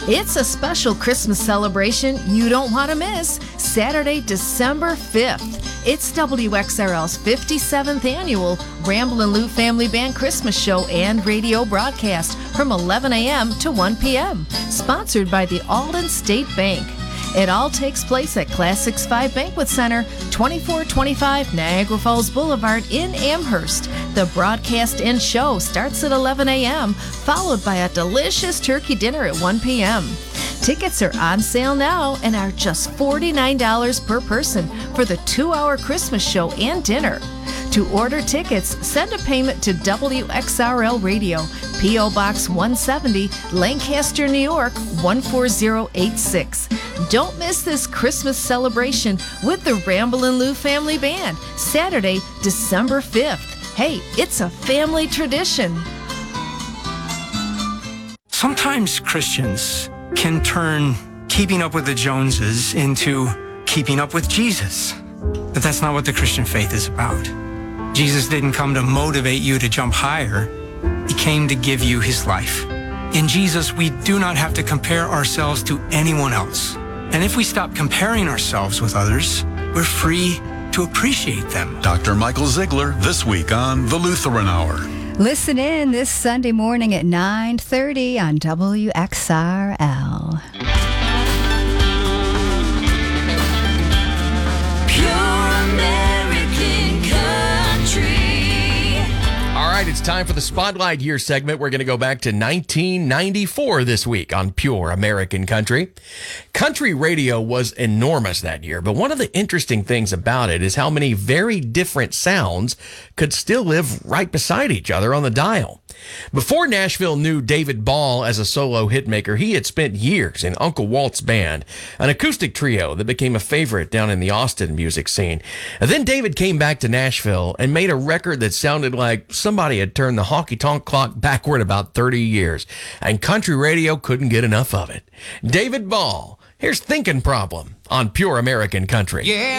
It's a special Christmas celebration you don't want to miss. Saturday, December 5th. It's WXRL's 57th annual Ramblin' Lou Family Band Christmas Show and radio broadcast from 11 a.m. to 1 p.m. Sponsored by the Alden State Bank. It all takes place at Classics 5 Banquet Center, 2425 Niagara Falls Boulevard in Amherst. The broadcast and show starts at 11 a.m., followed by a delicious turkey dinner at 1 p.m. Tickets are on sale now and are just $49 per person for the 2-hour Christmas show and dinner. To order tickets, send a payment to WXRL Radio, P.O. Box 170, Lancaster, New York, 14086. Don't miss this Christmas celebration with the Ramblin' Lou Family Band, Saturday, December 5th. Hey, it's a family tradition. Sometimes Christians can turn keeping up with the Joneses into keeping up with Jesus. But that's not what the Christian faith is about. Jesus didn't come to motivate you to jump higher. He came to give you his life. In Jesus, we do not have to compare ourselves to anyone else. And if we stop comparing ourselves with others, we're free to appreciate them. Dr. Michael Ziegler this week on The Lutheran Hour. Listen in this Sunday morning at 9:30 on WXRL. All right, it's time for the Spotlight Year segment. We're going to go back to 1994 this week on Pure American Country. Country radio was enormous that year, but one of the interesting things about it is how many very different sounds could still live right beside each other on the dial. Before Nashville knew David Ball as a solo hitmaker, he had spent years in Uncle Walt's band, an acoustic trio that became a favorite down in the Austin music scene. And then David came back to Nashville and made a record that sounded like somebody had turned the honky-tonk clock backward about 30 years, and country radio couldn't get enough of it. David Ball, here's Thinkin' Problem on Pure American Country. Yeah.